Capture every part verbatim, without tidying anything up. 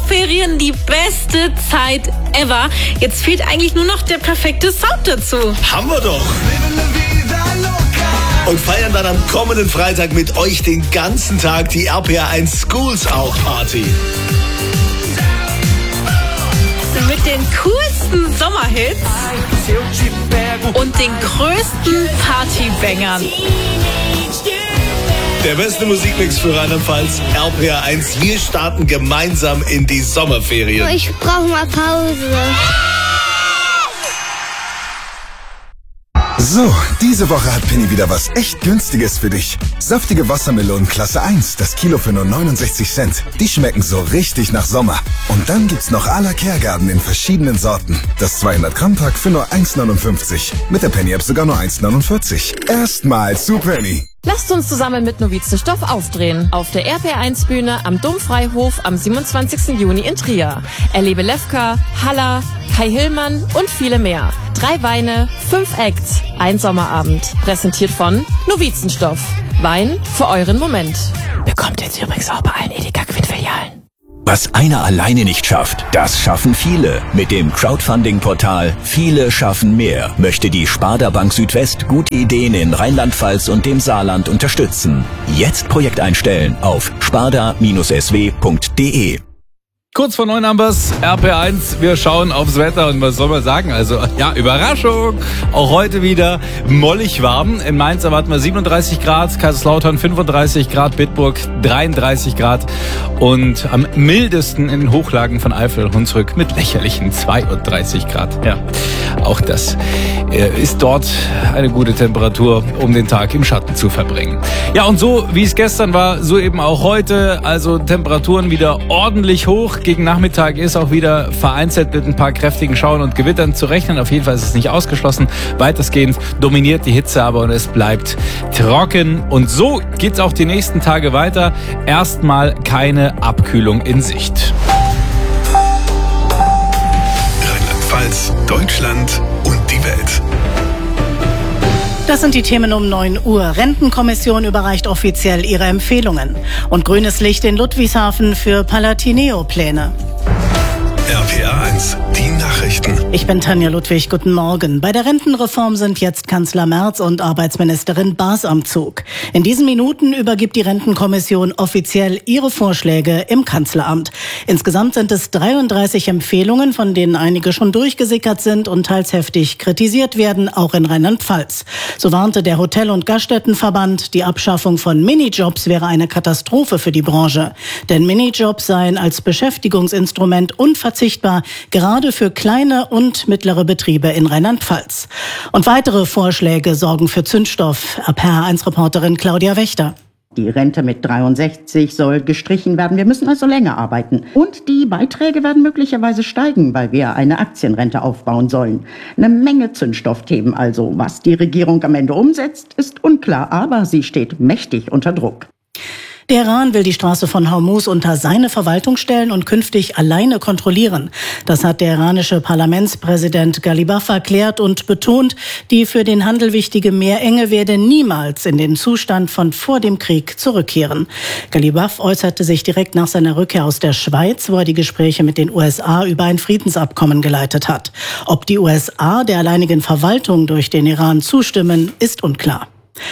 Sommerferien die beste Zeit ever. Jetzt fehlt eigentlich nur noch der perfekte Sound dazu. Haben wir doch. Und feiern dann am kommenden Freitag mit euch den ganzen Tag die R P R eins Schools Out Party. Mit den coolsten Sommerhits und den größten Partybangern. Der beste Musikmix für Rheinland-Pfalz, R P R eins. Wir starten gemeinsam in die Sommerferien. Ich brauche mal Pause. So, diese Woche hat Penny wieder was echt Günstiges für dich. Saftige Wassermelonen Klasse eins, das Kilo für nur neunundsechzig Cent. Die schmecken so richtig nach Sommer. Und dann gibt's noch à la Kehrgarten in verschiedenen Sorten. Das zweihundert Gramm Pack für nur eins neunundfünfzig. Mit der Penny App sogar nur eins neunundvierzig. Erstmal zu Penny. Lasst uns zusammen mit Novizenstoff aufdrehen. Auf der R P R eins Bühne am Domfreihof am siebenundzwanzigsten Juni in Trier. Erlebe Lefka, Halla, Kai Hillmann und viele mehr. Drei Weine, fünf Acts, ein Sommerabend. Präsentiert von Novizenstoff. Wein für euren Moment. Bekommt jetzt übrigens auch bei allen Edeka Quid-Filialen. Was einer alleine nicht schafft, das schaffen viele. Mit dem Crowdfunding-Portal Viele schaffen mehr möchte die Sparda Bank Südwest gute Ideen in Rheinland-Pfalz und dem Saarland unterstützen. Jetzt Projekt einstellen auf sparda Bindestrich s w Punkt d e. Kurz vor neun Ambers, R P R eins, wir schauen aufs Wetter und was soll man sagen? Also, ja, Überraschung, auch heute wieder mollig warm. In Mainz erwarten wir siebenunddreißig Grad, Kaiserslautern fünfunddreißig Grad, Bitburg dreiunddreißig Grad und am mildesten in den Hochlagen von Eifel und Hunsrück mit lächerlichen zweiunddreißig Grad. Ja, auch das äh, ist dort eine gute Temperatur, um den Tag im Schatten zu verbringen. Ja, und so wie es gestern war, so eben auch heute, also Temperaturen wieder ordentlich hoch. Gegen Nachmittag ist auch wieder vereinzelt mit ein paar kräftigen Schauern und Gewittern zu rechnen. Auf jeden Fall ist es nicht ausgeschlossen. Weitestgehend dominiert die Hitze aber und es bleibt trocken. Und so geht's auch die nächsten Tage weiter. Erstmal keine Abkühlung in Sicht. Rheinland-Pfalz, Deutschland und die Welt. Das sind die Themen um neun Uhr. Rentenkommission überreicht offiziell ihre Empfehlungen. Und grünes Licht in Ludwigshafen für Palatineo-Pläne. R P R eins, die Nachrichten. Ich bin Tanja Ludwig, guten Morgen. Bei der Rentenreform sind jetzt Kanzler Merz und Arbeitsministerin Baas am Zug. In diesen Minuten übergibt die Rentenkommission offiziell ihre Vorschläge im Kanzleramt. Insgesamt sind es dreiunddreißig Empfehlungen, von denen einige schon durchgesickert sind und teils heftig kritisiert werden, auch in Rheinland-Pfalz. So warnte der Hotel- und Gaststättenverband, die Abschaffung von Minijobs wäre eine Katastrophe für die Branche. Denn Minijobs seien als Beschäftigungsinstrument unverzichtbar, gerade für kleine und mittlere Betriebe in Rheinland-Pfalz. Und weitere Vorschläge sorgen für Zündstoff. R P R eins Reporterin Claudia Wächter. Die Rente mit dreiundsechzig soll gestrichen werden. Wir müssen also länger arbeiten. Und die Beiträge werden möglicherweise steigen, weil wir eine Aktienrente aufbauen sollen. Eine Menge Zündstoffthemen also. Was die Regierung am Ende umsetzt, ist unklar, aber sie steht mächtig unter Druck. Der Iran will die Straße von Hormuz unter seine Verwaltung stellen und künftig alleine kontrollieren. Das hat der iranische Parlamentspräsident Ghalibaf erklärt und betont, die für den Handel wichtige Meerenge werde niemals in den Zustand von vor dem Krieg zurückkehren. Ghalibaf äußerte sich direkt nach seiner Rückkehr aus der Schweiz, wo er die Gespräche mit den U S A über ein Friedensabkommen geleitet hat. Ob die U S A der alleinigen Verwaltung durch den Iran zustimmen, ist unklar.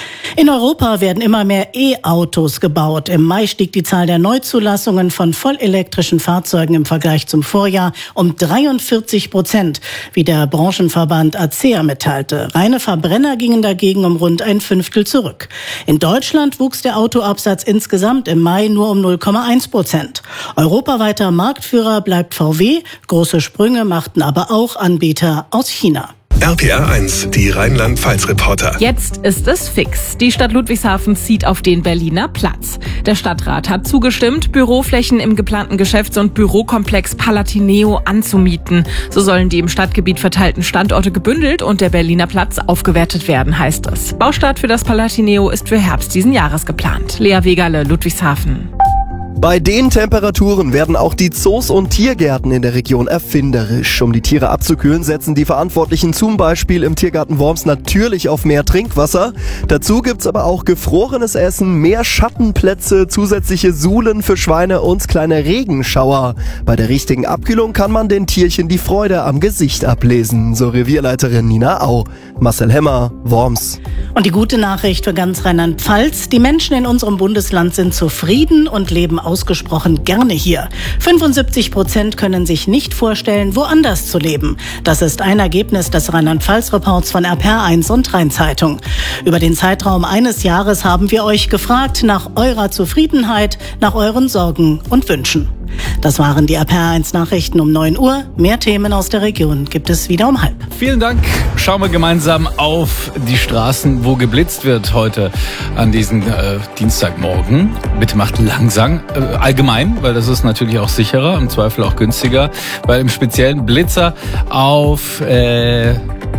In Europa werden immer mehr E-Autos gebaut. Im Mai stieg die Zahl der Neuzulassungen von vollelektrischen Fahrzeugen im Vergleich zum Vorjahr um dreiundvierzig Prozent, wie der Branchenverband A C E A mitteilte. Reine Verbrenner gingen dagegen um rund ein Fünftel zurück. In Deutschland wuchs der Autoabsatz insgesamt im Mai nur um null Komma eins Prozent. Europaweiter Marktführer bleibt V W. Große Sprünge machten aber auch Anbieter aus China. R P R eins, die Rheinland-Pfalz-Reporter. Jetzt ist es fix. Die Stadt Ludwigshafen zieht auf den Berliner Platz. Der Stadtrat hat zugestimmt, Büroflächen im geplanten Geschäfts- und Bürokomplex Palatineo anzumieten. So sollen die im Stadtgebiet verteilten Standorte gebündelt und der Berliner Platz aufgewertet werden, heißt es. Baustart für das Palatineo ist für Herbst diesen Jahres geplant. Lea Wegerle, Ludwigshafen. Bei den Temperaturen werden auch die Zoos und Tiergärten in der Region erfinderisch. Um die Tiere abzukühlen, setzen die Verantwortlichen zum Beispiel im Tiergarten Worms natürlich auf mehr Trinkwasser. Dazu gibt's aber auch gefrorenes Essen, mehr Schattenplätze, zusätzliche Suhlen für Schweine und kleine Regenschauer. Bei der richtigen Abkühlung kann man den Tierchen die Freude am Gesicht ablesen, so Revierleiterin Nina Au. Marcel Hemmer, Worms. Und die gute Nachricht für ganz Rheinland-Pfalz: Die Menschen in unserem Bundesland sind zufrieden und leben ausgesprochen gerne hier. fünfundsiebzig Prozent können sich nicht vorstellen, woanders zu leben. Das ist ein Ergebnis des Rheinland-Pfalz-Reports von R P R eins und Rheinzeitung. Über den Zeitraum eines Jahres haben wir euch gefragt nach eurer Zufriedenheit, nach euren Sorgen und Wünschen. Das waren die R P R eins Nachrichten um neun Uhr. Mehr Themen aus der Region gibt es wieder um halb. Vielen Dank. Schauen wir gemeinsam auf die Straßen, wo geblitzt wird heute an diesem äh, Dienstagmorgen. Bitte macht langsam, äh, allgemein, weil das ist natürlich auch sicherer, im Zweifel auch günstiger, weil im speziellen Blitzer auf äh,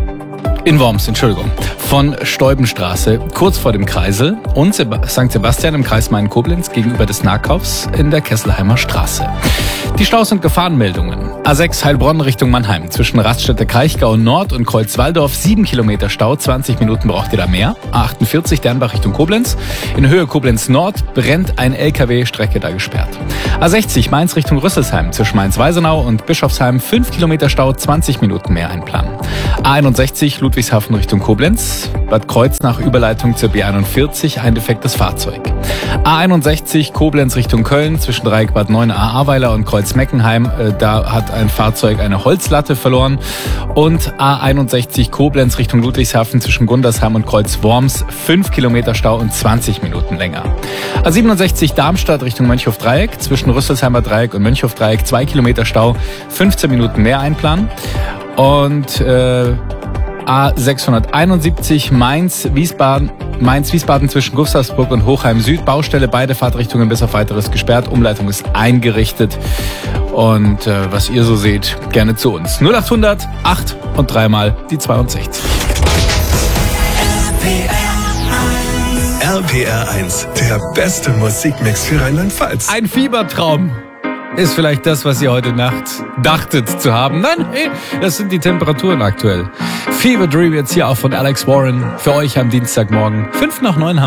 in Worms, Entschuldigung, von Steubenstraße, kurz vor dem Kreisel, und Sankt Sebastian im Kreis Main-Koblenz gegenüber des Nahkaufs in der Kesselheimer Straße. Die Staus- und Gefahrenmeldungen. A sechs Heilbronn Richtung Mannheim. Zwischen Raststätte Kraichgau Nord und Kreuzwaldorf sieben Kilometer Stau. zwanzig Minuten braucht ihr da mehr. A achtundvierzig Dernbach Richtung Koblenz. In Höhe Koblenz Nord brennt ein L K W, Strecke da gesperrt. A sechzig Mainz Richtung Rüsselsheim. Zwischen Mainz-Weisenau und Bischofsheim fünf Kilometer Stau. zwanzig Minuten mehr einplanen. A einundsechzig Ludwigshafen Richtung Koblenz. Bad Kreuznach Überleitung zur B einundvierzig. Ein defektes Fahrzeug. A einundsechzig Koblenz Richtung Köln. Zwischen Dreieck Bad Neuenahr-Ahrweiler und Kreuz-Meckenheim. Da hat ein Fahrzeug eine Holzlatte verloren. Und A einundsechzig Koblenz Richtung Ludwigshafen zwischen Gundersheim und Kreuz-Worms fünf Kilometer Stau und zwanzig Minuten länger. A siebenundsechzig Darmstadt Richtung Mönchhof-Dreieck zwischen Rüsselsheimer Dreieck und Mönchhof-Dreieck zwei Kilometer Stau, fünfzehn Minuten mehr einplanen. Und äh, A sechshunderteinundsiebzig Mainz-Wiesbaden Mainz-Wiesbaden zwischen Gustavsburg und Hochheim Süd. Baustelle, beide Fahrtrichtungen bis auf weiteres gesperrt. Umleitung ist eingerichtet. Und äh, was ihr so seht, gerne zu uns. null achthundert acht und dreimal die zweiundsechzig. R P R eins, der beste Musikmix für Rheinland-Pfalz. Ein Fiebertraum ist vielleicht das, was ihr heute Nacht dachtet zu haben. Nein, hey, das sind die Temperaturen aktuell. Fever Dream jetzt hier auch von Alex Warren für euch am Dienstagmorgen. Fünf nach neun haben